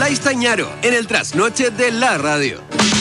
Nicolás Tañaro en el trasnoche de la radio.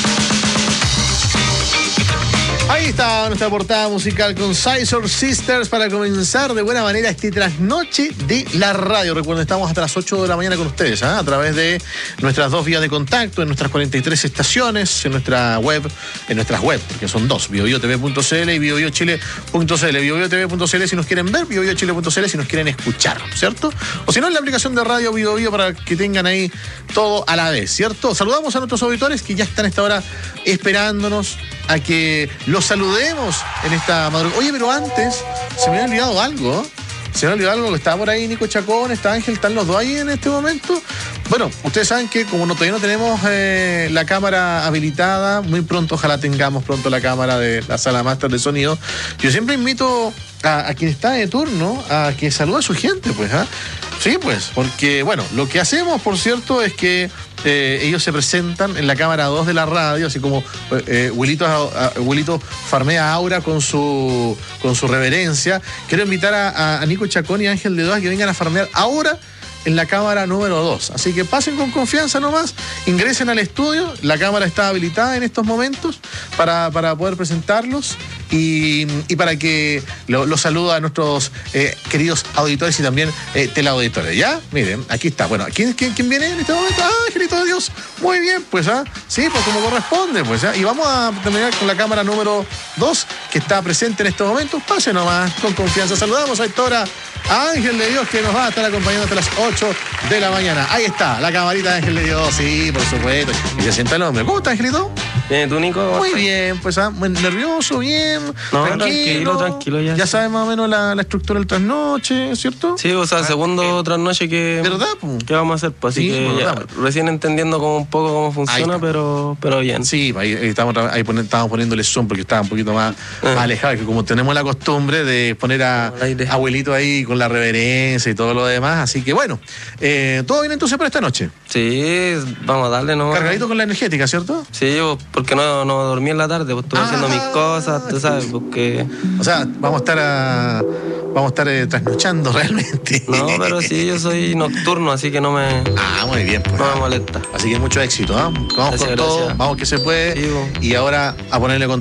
Ahí está nuestra portada musical con Scissor Sisters para comenzar de buena manera este trasnoche de la radio. Recuerden, estamos hasta las 8 de la mañana con ustedes, a través de nuestras dos vías de contacto, en nuestras 43 estaciones, en nuestras web, porque son dos, biobiotv.cl y biobiochile.cl. Biobiotv.cl si nos quieren ver, biobiochile.cl si nos quieren escuchar, ¿cierto? O si no, en la aplicación de radio Biobio para que tengan ahí todo a la vez, ¿cierto? Saludamos a nuestros auditores que ya están a esta hora esperándonos a que los saludemos en esta madrugada. Oye, pero antes se me había olvidado algo. Que estaba por ahí Nico Chacón, está Ángel, están los dos ahí en este momento. Bueno, ustedes saben que como todavía no tenemos la cámara habilitada, muy pronto, ojalá tengamos pronto la cámara de la sala máster de sonido. Yo siempre invito a quien está de turno a que salude a su gente, pues, ¿ah? Sí, pues, porque, bueno, lo que hacemos, por cierto, es que ellos se presentan en la cámara 2 de la radio, así como Wilito farmea a Aura con su reverencia. Quiero invitar a Nico Chacón y Ángel de Doa que vengan a farmear ahora en la cámara número 2. Así que pasen con confianza nomás, ingresen al estudio, la cámara está habilitada en estos momentos para poder presentarlos y para que los saluda a nuestros queridos auditores y también teleauditores. ¿Ya? Miren, aquí está. Bueno, ¿quién viene en este momento? ¡Ah, Angelito de Dios! Muy bien, pues, sí, pues como corresponde, pues, y vamos a terminar con la cámara número 2 que está presente en estos momentos. Pase nomás, con confianza. Saludamos a esta hora a Ángel de Dios, que nos va a estar acompañando hasta las 8 de la mañana. Ahí está, la camarita de Ángel de Dios, sí, por supuesto. Y se sienta el hombre. ¿Cómo está, Angelito? Bien, ¿tú, Nico? Muy bien, pues, muy nervioso, bien. No, tranquilo ya. Ya sabes más o menos la estructura del trasnoche, ¿cierto? Sí, o sea, segundo trasnoche que... ¿Verdad? ¿Qué vamos a hacer? Pues así Sí, que bueno, ya, recién entendiendo como un poco cómo funciona, pero bien. Sí, ahí estamos poniéndole zoom porque estaba un poquito más alejado, que como tenemos la costumbre de poner a abuelito ahí con la reverencia y todo lo demás, así que bueno, ¿todo bien entonces para esta noche? Sí, vamos a darle, ¿no? Cargadito con la energética, ¿cierto? Sí, porque no dormí en la tarde, pues estuve haciendo mis cosas, tú sabes, porque... O sea, vamos a estar trasnochando realmente. No, pero sí, yo soy nocturno, así que no me... Muy bien, pues. No me molesta. Así que mucho éxito, Vamos gracias, con todo, gracias. vamos que se puede. Sí, y ahora a ponerle con